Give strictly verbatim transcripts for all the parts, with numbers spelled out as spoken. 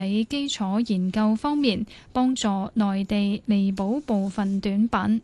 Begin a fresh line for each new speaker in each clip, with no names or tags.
喺基礎研究方面幫助內地彌補部分短板。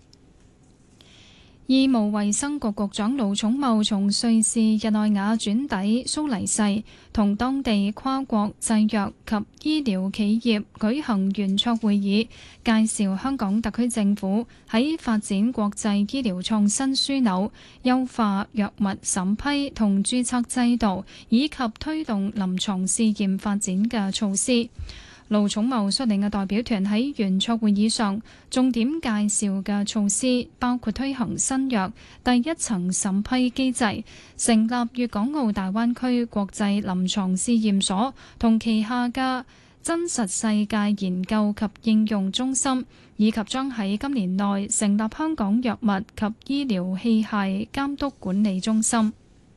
醫務衛生局局長盧寵茂從瑞士日內瓦轉抵蘇黎世，同當地跨國製藥及醫療企業舉行圓桌會議，介紹香港特區政府喺發展國際醫療創新樞紐、優化藥物審批同註冊制度，以及推動臨床試驗發展嘅措施。盧寵茂率領嘅代表團喺圓桌會議上，重點介紹嘅措施包括推行新藥第一層審批機制，成立粵港澳大灣區國際臨床試驗所同旗下嘅真實世界研究及應用中心，以及將喺今年內成立香港藥物及醫療器械監督管理中心。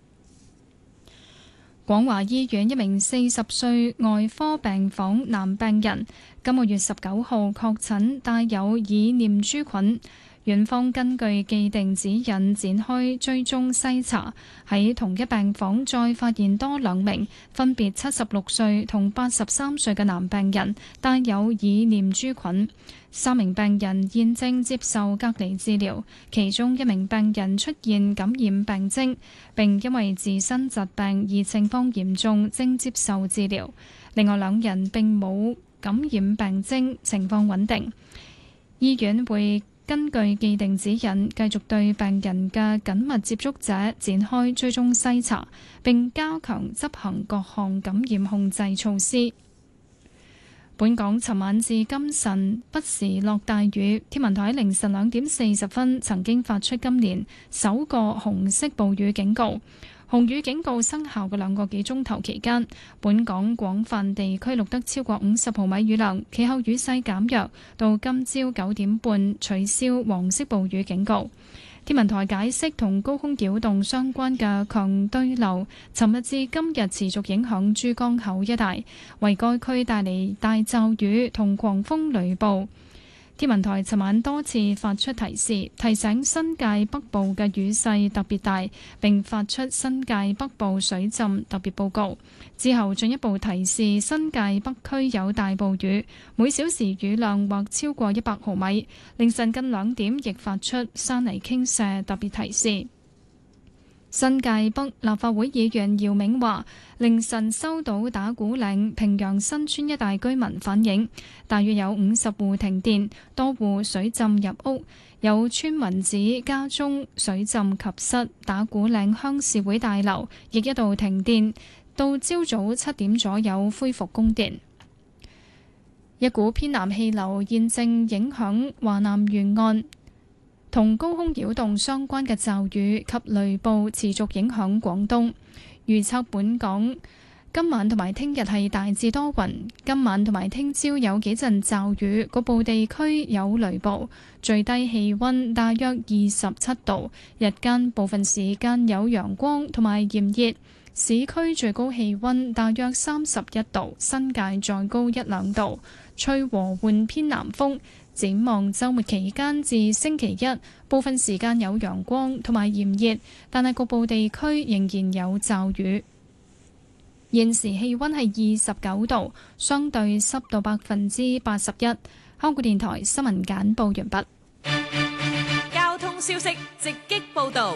廣華醫院一名四十歲外科病房男病人，今個月十九號確診帶有耳念珠菌。院方根據既定指引展開追蹤篩查，喺同一病房再發現多兩名分別七十六歲同八十三歲嘅男病人帶有耳念珠菌。三名病人現正接受隔離治療，其中一名病人出現感染病徵，並因為自身疾病而情況嚴重，正接受治療。另外兩人並冇感染病徵，情況穩定。醫院會根據既定指引，繼續對病人嘅緊密接觸者展開追蹤篩查，並加強執行各項感染控制措施。本港尋晚至今晨不時落大雨，天文台凌晨兩點四十分曾經發出今年首個紅色暴雨警告。紅雨警告生效嘅兩個幾鐘頭期間，本港廣泛地區錄得超過五十毫米雨量，其後雨勢減弱，到今朝九點半取消黃色暴雨警告。天文台解釋，同高空擾動相關嘅強對流，尋日至今日持續影響珠江口一帶，為該區帶嚟大驟雨同狂風雷暴。天文台尋晚多次發出提示，提醒新界北部嘅雨勢特別大，並發出新界北部水浸特別報告。之後進一步提示新界北區有大暴雨，每小時雨量或超過一百毫米。凌晨近兩點亦發出山泥傾瀉特別提示。新界北立法會議員姚銘話，凌晨收到打鼓嶺平陽新村一帶居民反映，大約有五十戶停電，多戶水浸入屋，有村民指家中水浸及室，打鼓嶺鄉事會大樓亦一度停電，到朝早七點左右恢復供電。一股偏南氣流現正影響華南沿岸，同高空擾動相關嘅驟雨及雷暴持續影響廣東。預測本港今晚同埋聽日係大致多雲，今晚同埋聽朝有幾陣驟雨，局部地區有雷暴，最低氣溫大約二十七度，日間部分時間有陽光同埋炎熱，市區最高氣溫大約三十一度，新界再高一兩度，吹和緩偏南風。展望週末期間至星期一，部分時間有陽光同埋炎熱，但係局部地區仍然有驟雨。現時氣溫係二十九度，相對濕度百分之八十一。香港電台新聞簡報完畢。
交通消息直擊報導。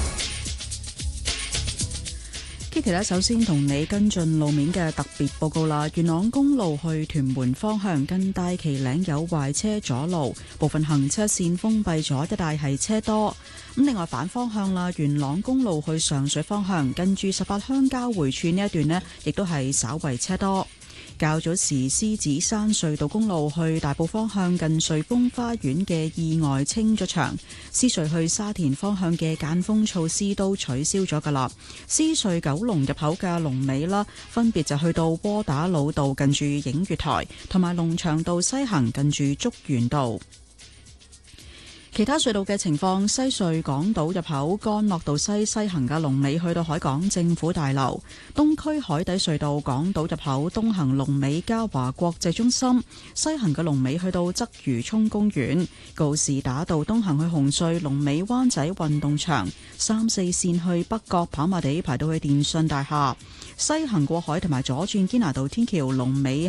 Kitty 咧，首先同你跟進路面嘅特別報告啦。元朗公路去屯門方向近大旗嶺有壞車阻路，部分行車線封閉咗，一帶係車多。咁另外反方向啦，元朗公路去上水方向近住十八鄉交匯處呢一段呢，亦都係稍為車多。較早時獅子山隧道公路去大埔方向近瑞豐花園嘅意外清咗場，獅隧去沙田方向嘅間封措施都取消咗噶啦。獅隧九龍入口嘅龍尾啦，分別就去到窩打老道近住映月台，同埋龍翔道西行近住竹園道。其他隧道嘅情況，西隧港島入口干諾道西西行嘅龍尾去到海港政府大樓，東區海底隧道港島入口東行龍尾嘉華國際中心，西行嘅龍尾去到鰂魚涌公園，告士打道東行去紅隧龍尾灣仔運動場，三四線去北角跑馬地排到去電訊大廈，西行過海同埋左轉堅拿道天橋龍尾